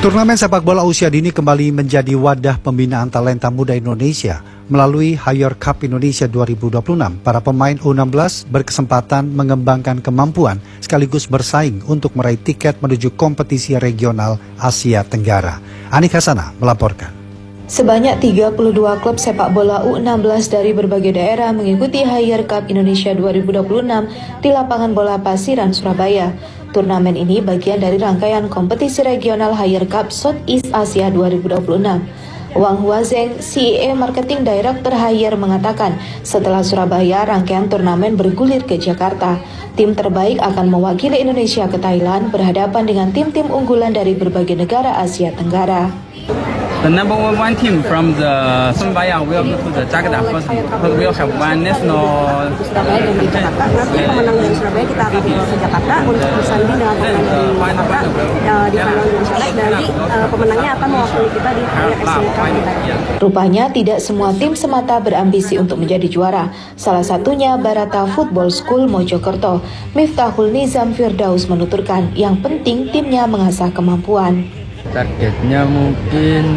Turnamen sepak bola usia dini kembali menjadi wadah pembinaan talenta muda Indonesia. Melalui Hayor Cup Indonesia 2026, para pemain U16 berkesempatan mengembangkan kemampuan sekaligus bersaing untuk meraih tiket menuju kompetisi regional Asia Tenggara. Anik Hasanah melaporkan. Sebanyak 32 klub sepak bola U16 dari berbagai daerah mengikuti Hayor Cup Indonesia 2026 di lapangan bola Pasiran, Surabaya. Turnamen ini bagian dari rangkaian kompetisi regional Hayor Cup Southeast Asia 2026. Wang Huazeng, CEO Marketing Director Hayor mengatakan, setelah Surabaya, rangkaian turnamen bergulir ke Jakarta. Tim terbaik akan mewakili Indonesia ke Thailand berhadapan dengan tim-tim unggulan dari berbagai negara Asia Tenggara. The number one team from the Surabaya will go to the Jakarta first. We'll have one national. Surabaya dan di Jakarta. Nanti pemenang dari Surabaya kita akan bawa ke Jakarta untuk bersanding dengan pemenang dari Jakarta di final Indonesia. Dan nanti pemenangnya akan mewakili kita di Hayor SC Cup. Rupanya tidak semua tim semata berambisi untuk menjadi juara. Salah satunya Barata Football School Mojokerto. Miftahul Nizam Firdaus menuturkan, yang penting timnya mengasah kemampuan. Targetnya mungkin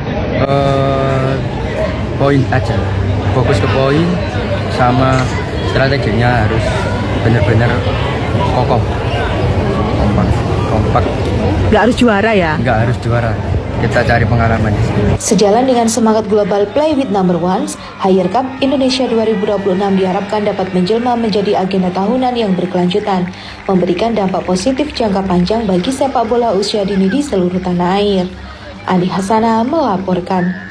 poin aja, fokus ke poin, sama strateginya harus benar-benar kokoh, kompak. Nggak harus juara ya? Nggak harus juara, kita cari pengalaman di sini. Sejalan dengan semangat global Play with Number Ones, Hayor Cup Indonesia 2026 diharapkan dapat menjelma menjadi agenda tahunan yang berkelanjutan, memberikan dampak positif jangka panjang bagi sepak bola usia dini di seluruh tanah air. Anik Hasanah melaporkan.